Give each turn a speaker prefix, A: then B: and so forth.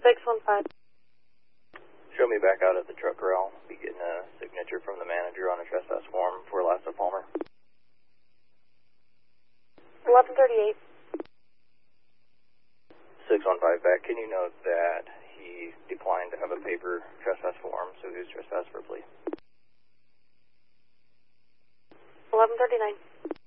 A: 615.
B: Show me back out at the truck corral. Be getting a signature from the manager on a trespass form for Lassa Palmer.
A: 1138.
B: 615 back. Can you note that he declined to have a paper trespass form, so he was trespassed for a plea?
A: 1139.